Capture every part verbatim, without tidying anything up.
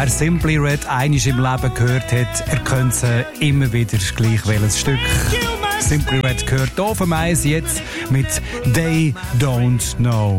Wer Simply Red einmal im Leben gehört hat, er könnte sie immer wieder gleich welches Stück. Simply Red gehört hier vom Eis jetzt mit They Don't Know.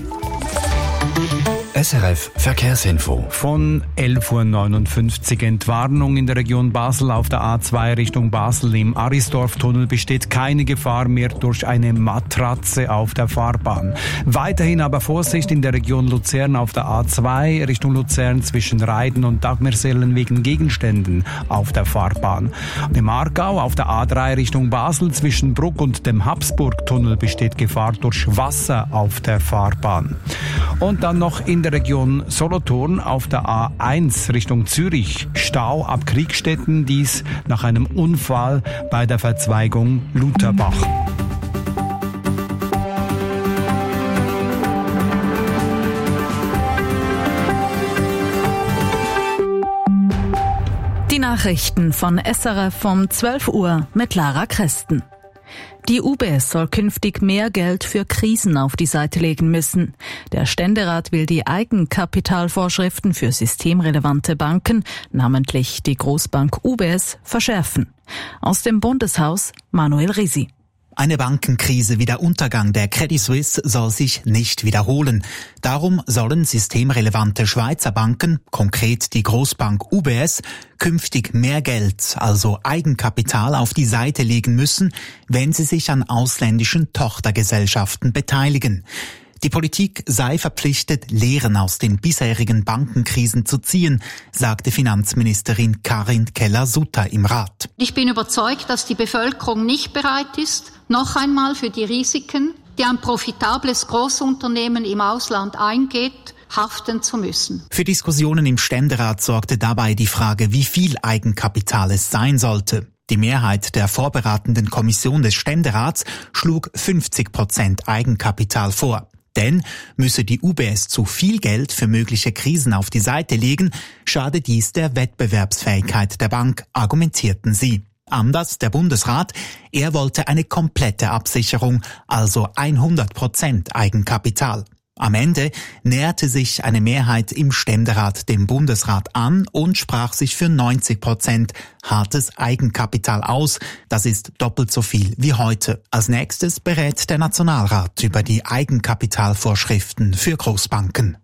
S R F Verkehrsinfo. Von elf Uhr neunundfünfzig Entwarnung in der Region Basel auf der A zwei Richtung Basel. Im Arisdorf-Tunnel besteht keine Gefahr mehr durch eine Matratze auf der Fahrbahn. Weiterhin aber Vorsicht in der Region Luzern auf der A zwei Richtung Luzern zwischen Reiden und Dagmersellen wegen Gegenständen auf der Fahrbahn. Und im Aargau auf der A drei Richtung Basel zwischen Bruck und dem Habsburg-Tunnel besteht Gefahr durch Wasser auf der Fahrbahn. Und dann noch in der Region Solothurn auf der A eins Richtung Zürich. Stau ab Kriegstetten, dies nach einem Unfall bei der Verzweigung Lutherbach. Die Nachrichten von S R F um zwölf Uhr mit Lara Kresten. Die U B S soll künftig mehr Geld für Krisen auf die Seite legen müssen. Der Ständerat will die Eigenkapitalvorschriften für systemrelevante Banken, namentlich die Großbank U B S, verschärfen. Aus dem Bundeshaus Manuel Risi. Eine Bankenkrise wie der Untergang der Credit Suisse soll sich nicht wiederholen. Darum sollen systemrelevante Schweizer Banken, konkret die Großbank U B S, künftig mehr Geld, also Eigenkapital, auf die Seite legen müssen, wenn sie sich an ausländischen Tochtergesellschaften beteiligen. Die Politik sei verpflichtet, Lehren aus den bisherigen Bankenkrisen zu ziehen, sagte Finanzministerin Karin Keller-Sutter im Rat. Ich bin überzeugt, dass die Bevölkerung nicht bereit ist, noch einmal für die Risiken, die ein profitables Großunternehmen im Ausland eingeht, haften zu müssen. Für Diskussionen im Ständerat sorgte dabei die Frage, wie viel Eigenkapital es sein sollte. Die Mehrheit der vorberatenden Kommission des Ständerats schlug fünfzig Prozent Eigenkapital vor. Denn müsse die U B S zu viel Geld für mögliche Krisen auf die Seite legen, schade dies der Wettbewerbsfähigkeit der Bank, argumentierten sie. Anders der Bundesrat, er wollte eine komplette Absicherung, also hundert Prozent Eigenkapital. Am Ende näherte sich eine Mehrheit im Ständerat dem Bundesrat an und sprach sich für neunzig Prozent hartes Eigenkapital aus. Das ist doppelt so viel wie heute. Als nächstes berät der Nationalrat über die Eigenkapitalvorschriften für Großbanken.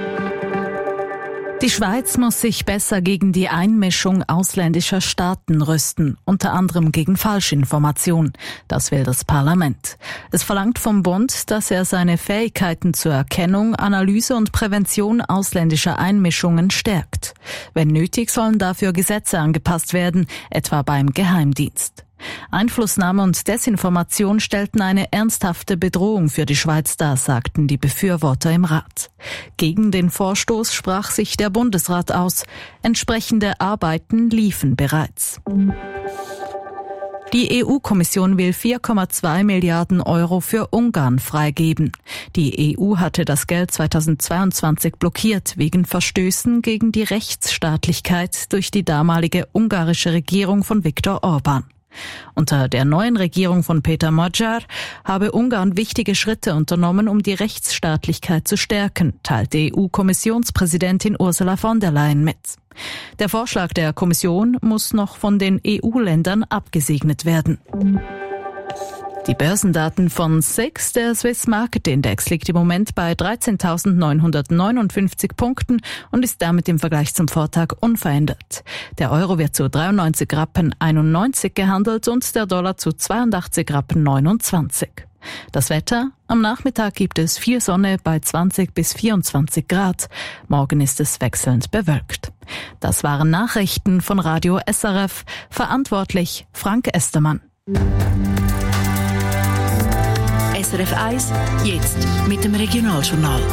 Die Schweiz muss sich besser gegen die Einmischung ausländischer Staaten rüsten, unter anderem gegen Falschinformation. Das will das Parlament. Es verlangt vom Bund, dass er seine Fähigkeiten zur Erkennung, Analyse und Prävention ausländischer Einmischungen stärkt. Wenn nötig, sollen dafür Gesetze angepasst werden, etwa beim Geheimdienst. Einflussnahme und Desinformation stellten eine ernsthafte Bedrohung für die Schweiz dar, sagten die Befürworter im Rat. Gegen den Vorstoß sprach sich der Bundesrat aus. Entsprechende Arbeiten liefen bereits. Die E U-Kommission will vier Komma zwei Milliarden Euro für Ungarn freigeben. Die E U hatte das Geld zweitausendzweiundzwanzig blockiert wegen Verstößen gegen die Rechtsstaatlichkeit durch die damalige ungarische Regierung von Viktor Orbán. Unter der neuen Regierung von Peter Magyar habe Ungarn wichtige Schritte unternommen, um die Rechtsstaatlichkeit zu stärken, teilte E U-Kommissionspräsidentin Ursula von der Leyen mit. Der Vorschlag der Kommission muss noch von den E U-Ländern abgesegnet werden. Die Börsendaten von S I X, der Swiss Market Index, liegt im Moment bei dreizehntausendneunhundertneunundfünfzig Punkten und ist damit im Vergleich zum Vortag unverändert. Der Euro wird zu dreiundneunzig Rappen einundneunzig gehandelt und der Dollar zu zweiundachtzig Rappen neunundzwanzig. Das Wetter? Am Nachmittag gibt es viel Sonne bei zwanzig bis vierundzwanzig Grad. Morgen ist es wechselnd bewölkt. Das waren Nachrichten von Radio S R F. Verantwortlich Frank Estermann. S R F eins, jetzt mit dem Regionaljournal.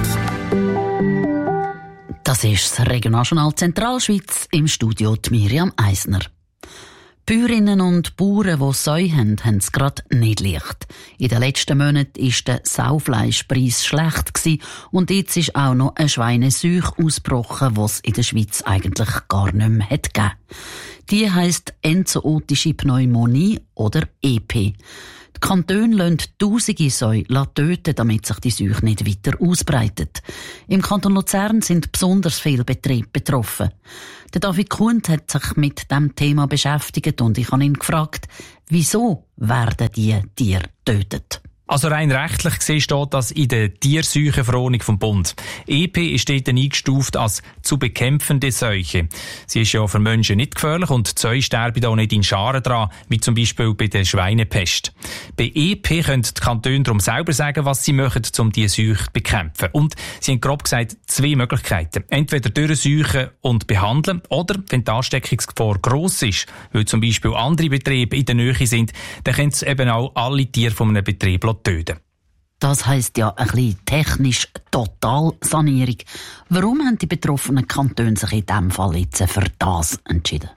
Das ist das Regionaljournal Zentralschweiz, im Studio die Miriam Eisner. Bäuerinnen und Bauern, die Säue haben, haben es gerade nicht leicht. In den letzten Monaten war der Saufleischpreis schlecht gewesen und jetzt ist auch noch eine Schweineseuche ausgebrochen, die es in der Schweiz eigentlich gar nicht mehr hat gegeben. Die heisst enzootische Pneumonie oder E P. Die Kantone lassen tausende Säue töten, damit sich die Seuche nicht weiter ausbreitet. Im Kanton Luzern sind besonders viele Betriebe betroffen. Der David Kuhnt hat sich mit diesem Thema beschäftigt und ich habe ihn gefragt, wieso werden die Tiere getötet? Also rein rechtlich gesehen steht das in der Tierseuchenverordnung vom Bund. E P ist dort eingestuft als zu bekämpfende Seuche. Sie ist ja für Menschen nicht gefährlich und die Säue sterben auch nicht in Scharen dran, wie zum Beispiel bei der Schweinepest. Bei E P können die Kantone darum selber sagen, was sie machen, um diese Seuche zu bekämpfen. Und sie haben grob gesagt zwei Möglichkeiten. Entweder durchseuchen und behandeln oder, wenn die Ansteckungsgefahr gross ist, weil zum Beispiel andere Betriebe in der Nähe sind, dann können sie eben auch alle Tiere von einem Betrieb töten. Das heisst ja ein bisschen technisch Totalsanierung. Warum haben die betroffenen Kantone sich in diesem Fall jetzt für das entschieden?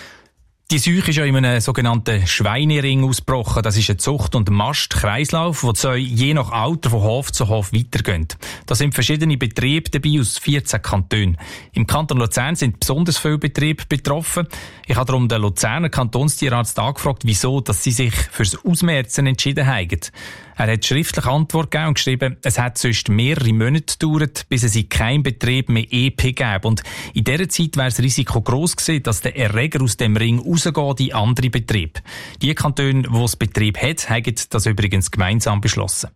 Die Seuche ist ja in einem sogenannten Schweinering ausgebrochen. Das ist ein Zucht- und Mastkreislauf, wo die Säue je nach Alter von Hof zu Hof weitergehen. Da sind verschiedene Betriebe dabei aus vierzehn Kantonen. Im Kanton Luzern sind besonders viele Betriebe betroffen. Ich habe darum den Luzerner Kantonstierarzt angefragt, wieso dass sie sich fürs Ausmerzen entschieden haben. Er hat schriftlich Antwort gegeben und geschrieben, es hat sonst mehrere Monate gedauert, bis es in keinem Betrieb mehr E P gäbe. Und in dieser Zeit wäre das Risiko gross gewesen, dass der Erreger aus dem Ring rausgeht in andere Betriebe. Die Kantone, die das Betrieb hat, haben das übrigens gemeinsam beschlossen.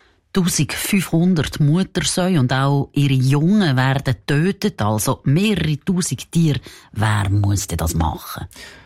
eintausendfünfhundert Muttersäue und auch ihre Jungen werden getötet, also mehrere tausend Tiere. Wer muss denn das machen?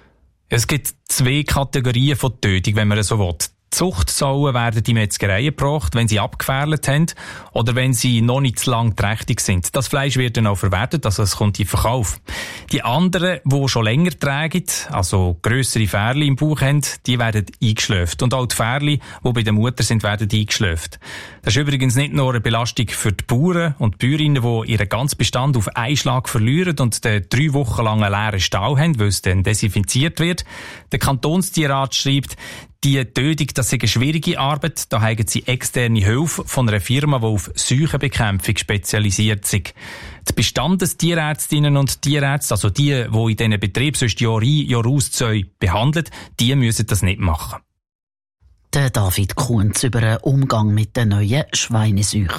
Es gibt zwei Kategorien von Tötung, wenn man so will. Zuchtsauen werden in Metzgereien gebracht, wenn sie abgefährdet haben oder wenn sie noch nicht zu lang trächtig sind. Das Fleisch wird dann auch verwertet, also es kommt in Verkauf. Die anderen, die schon länger tragen, also grössere Ferli im Bauch haben, die werden eingeschläft. Und auch die Ferli, die bei der Mutter sind, werden eingeschläft. Das ist übrigens nicht nur eine Belastung für die Bauern und die Bäuerinnen, die ihren ganzen Bestand auf einen Schlag verlieren und den drei Wochen lang einen leeren Stall haben, weil es dann desinfiziert wird. Der Kantonstierarzt schreibt, die Tötung, das ist eine schwierige Arbeit. Da haben sie externe Hilfe von einer Firma, die auf Seuchenbekämpfung spezialisiert ist. Die Bestandestierärztinnen und Tierärzte, also die, die in diesen Betrieben sonst Jahr ein, Jahr aus Zäune behandeln, die müssen das nicht machen. Der David Kuhns über den Umgang mit der neuen Schweineseuche.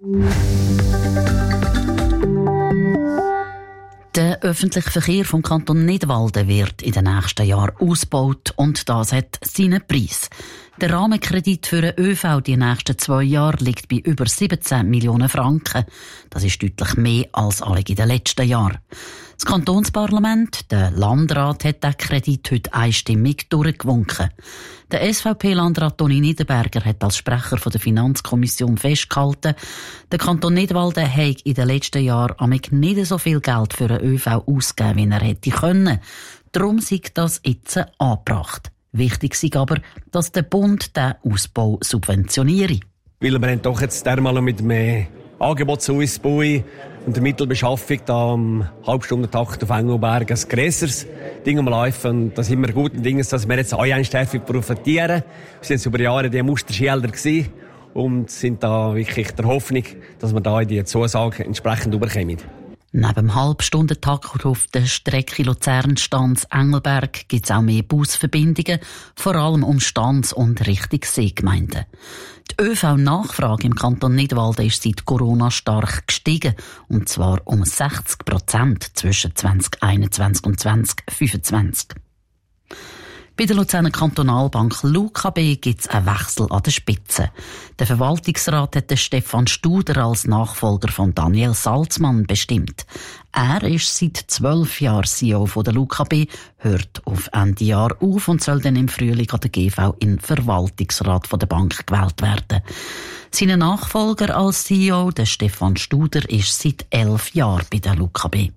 Der öffentliche Verkehr vom Kanton Nidwalden wird in den nächsten Jahren ausgebaut und das hat seinen Preis. Der Rahmenkredit für den ÖV die nächsten zwei Jahre liegt bei über siebzehn Millionen Franken. Das ist deutlich mehr als alle in den letzten Jahren. Das Kantonsparlament, der Landrat, hat den Kredit heute einstimmig durchgewunken. Der S V P-Landrat Toni Niederberger hat als Sprecher der Finanzkommission festgehalten, der Kanton Nidwalden habe in den letzten Jahren nicht so viel Geld für den ÖV ausgegeben, wie er hätte können. Darum sei das jetzt angebracht. Wichtig sei aber, dass der Bund den Ausbau subventioniere. Weil wir haben doch jetzt einmal mit dem Angebotsausbau und der Mittelbeschaffung da am Halbstundentakt auf Engelberg ein grösseres Ding am Laufen. Und da sind wir guten Dinges, dass wir jetzt alle einstärkig profitieren. Wir sind jetzt über Jahre die Musterschilder gewesen und sind da wirklich der Hoffnung, dass wir da in die Zusage entsprechend überkommen. Neben dem Halbstundentakt auf der Strecke Luzern-Stans-Engelberg gibt es auch mehr Busverbindungen, vor allem um Stans- und Richtung Seegemeinden. Die ÖV-Nachfrage im Kanton Nidwalden ist seit Corona stark gestiegen, und zwar um sechzig Prozent zwischen zwanzig einundzwanzig und zwanzig fünfundzwanzig. Bei der Luzerner Kantonalbank L U K B gibt es einen Wechsel an der Spitze. Der Verwaltungsrat hat den Stefan Studer als Nachfolger von Daniel Salzmann bestimmt. Er ist seit zwölf Jahren C E O von der L U K B, hört auf Ende Jahr auf und soll dann im Frühling an der G V in den Verwaltungsrat von der Bank gewählt werden. Sein Nachfolger als C E O, der Stefan Studer, ist seit elf Jahren bei der L U K B.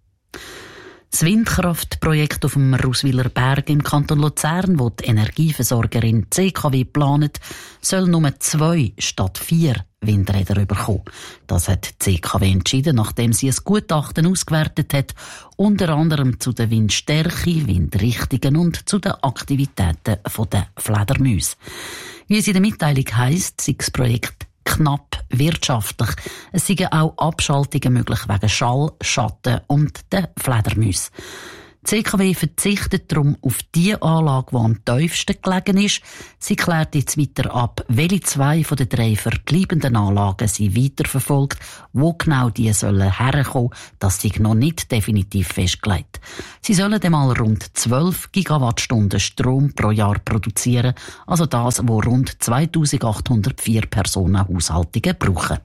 Das Windkraftprojekt auf dem Ruswiler Berg im Kanton Luzern, wo die Energieversorgerin C K W plant, soll nur zwei statt vier Windräder bekommen. Das hat die C K W entschieden, nachdem sie ein Gutachten ausgewertet hat, unter anderem zu der Windstärke, Windrichtungen und zu den Aktivitäten der Fledermäuse. Wie es in der Mitteilung heisst, sei das Projekt knapp wirtschaftlich. Es seien auch Abschaltungen möglich wegen Schall, Schatten und der Fledermäuse. Die C K W verzichtet darum auf die Anlage, die am tiefsten gelegen ist. Sie klärt jetzt weiter ab, welche zwei von den drei verbleibenden Anlagen sie weiterverfolgt. Wo genau die sollen herkommen, das sei noch nicht definitiv festgelegt. Sie sollen einmal rund zwölf Gigawattstunden Strom pro Jahr produzieren, also das, was rund zweitausendachthundertvier Personenhaushaltungen brauchen.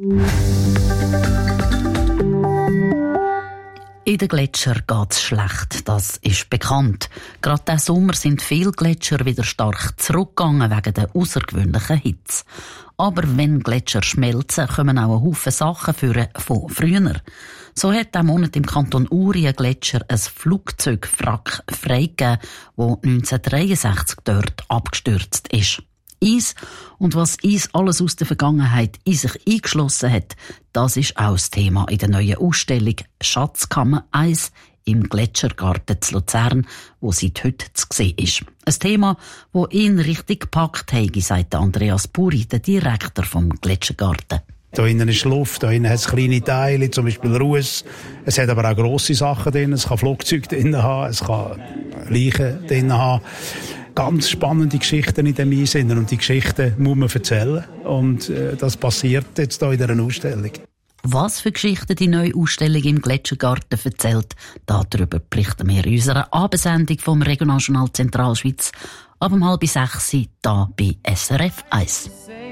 In den Gletschern geht es schlecht, das ist bekannt. Gerade diesen Sommer sind viele Gletscher wieder stark zurückgegangen wegen der außergewöhnlichen Hitze. Aber wenn Gletscher schmelzen, kommen auch ein Haufen Sachen für von früher. So hat diesen Monat im Kanton Uri ein Gletscher ein Flugzeugwrack freigegeben, das neunzehnhundertdreiundsechzig dort abgestürzt ist. Eis und was Eis alles aus der Vergangenheit in sich eingeschlossen hat, das ist auch das Thema in der neuen Ausstellung Schatzkammer Eis im Gletschergarten zu Luzern, wo seit heute zu sehen ist. Ein Thema, das ihn richtig gepackt hat, sagt Andreas Puri, der Direktor vom Gletschergarten. Da innen ist Luft, da innen hat es kleine Teile, zum Beispiel Ruß. Es hat aber auch grosse Sachen drin, es kann Flugzeuge drin haben, es kann Leichen drin haben. Ganz spannende Geschichten in dem Eis und die Geschichten muss man erzählen. Und äh, das passiert jetzt hier in dieser Ausstellung. Was für Geschichten die neue Ausstellung im Gletschergarten erzählt, darüber berichten wir in unserer Abendsendung vom Regionaljournal Zentralschweiz ab um halb sechs hier bei S R F eins.